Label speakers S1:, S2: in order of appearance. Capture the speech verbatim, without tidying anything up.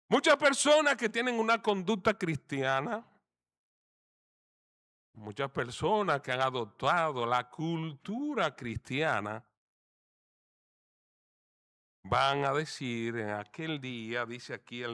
S1: Muchas personas que tienen una conducta cristiana, muchas personas que han adoptado la cultura cristiana, van a decir en aquel día, dice aquí el